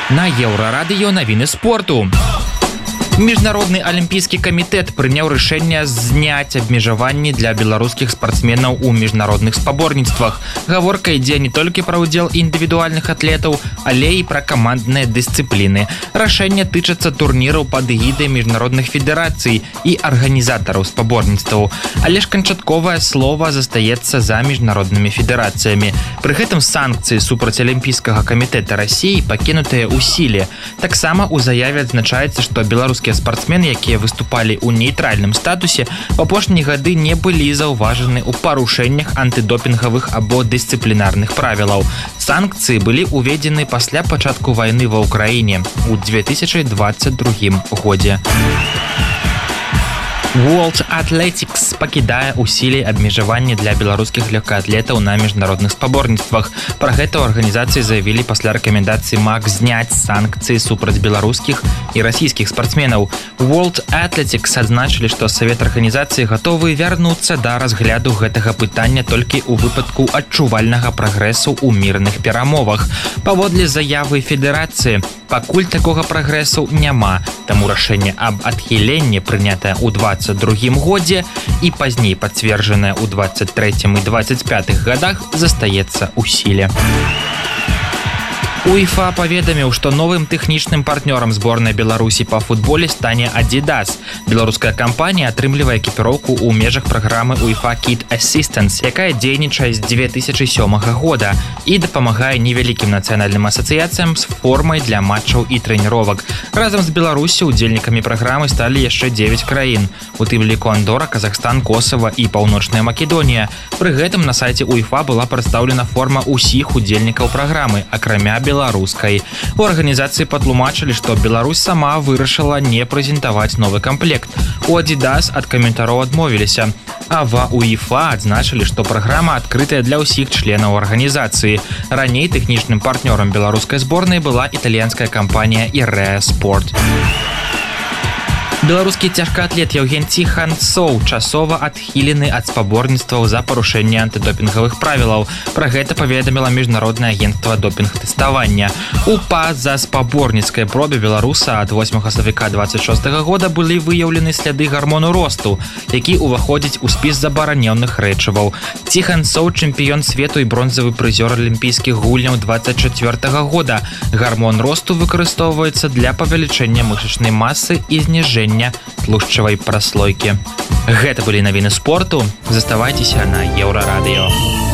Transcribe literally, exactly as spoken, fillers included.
На Еўрарадыё навіны спорту. Міжнародны алімпійскі камітэт прыняў рашэнне зняць абмежаванні для беларускіх спартсменаў у міжнародных спаборніцтвах. Гаворка ідзе не толькі пра ўдзел індывідуальных атлетаў, але і пра камандныя дысцыпліны. Рашэнне тычыцца турніраў пад эгідай міжнародных федэрацый і арганізатараў спаборніцтваў. Але ж канчатковае слова застаецца за міжнароднымі федэрацыямі. Пры гэтым санкцыі супраць алімпійскага камітэта Расіі пакінутыя ў сіле. Таксама ў заяве адзначаецца, што беларускія спартсмены, якія выступалі ў нейтральным статусе, у апошнія гады не былі заўважаны ў парушэннях антыдопінгавых або дысцыплінарных правілаў. Санкцыі былі ўведзены пасля пачатку вайны ва ўкраіне ў две тысячы дваццаць другім годзе. World Athletics пакідае ў сіле абмежаванні для беларускіх лёгкаатлетаў на міжнародных спаборніцтвах. Пра гэта ў арганізацыі заявілі пасля рэкамендацыі МАК зняць санкцыі супраць беларускіх і расійскіх спартсменаў. World Athletics адзначылі, што савет арганізацыі гатовы вярнуцца да разгляду гэтага пытання толькі ў выпадку адчувальнага прагрэсу ў мірных перамовах. Паводле заявы федэрацыі, пакуль такога прагрэсу няма, таму рашэнне аб адхіленні прынятае ў дваццаць другім годзе і пазней пацверджанае ў дваццаць трэцім і дваццаць пятых гадах застаецца ў сіле. УЕФА паведаміў, што новым тэхнічным партнёрам зборнай Беларусі па футболе стане Adidas. Беларуская кампанія атрымлівае экіпіроўку ў межах праграмы УЕФА Kid Assistance, якая дзейнічае з дзве тысячы сёмага года і дапамагае невялікім нацыянальным асацыяцыям з формай для матчаў і трэніровак. Разам з Беларусю удзельнікамі праграмы сталі яшчэ дзевяць краін, у тым ліку Андора, Казахстан, Косава і Паўночная Македонія. Пры гэтым на сайце УЕФА была прадстаўлена форма ўсіх удзельнікаў праграмы, акрамя беларускай. У арганізацыі патлумачылі, што Беларусь сама вырашыла не прэзентаваць новы камплект. У Adidas ад каментароў адмовіліся. А ва УЕФА адзначылі, што праграма адкрытая для ўсіх членаў арганізацыі. Раней тэхнічным партнёрам беларускай зборнай была італьянская кампанія Irea Sport. Беларускі цяжкаатлет Евген Тиханцоў часова адхілены ад спаборніцтваў за парушэнне антыдопінгавых правілаў. Пра гэта паведаміла міжнароднае агенцтва допінг-тэставання. У пазаспаборніцкай пробе беларуса ад восьмага сакавіка дваццаць шостага года былі выяўлены сляды гармону росту, які ўваходзіць у спіс забаранёных рэчываў. Тиханцоў чэмпіён свету і бронзавы прызёр алімпійскіх гульняў дваццаць чацвёртага года. Гармон росту выкарыстоўваецца для павелічэння мышачнай масы і зніжэння тлушчавай праслойкі. Гэта былі навіны спорту. Заставайцеся на Еўрарадыё.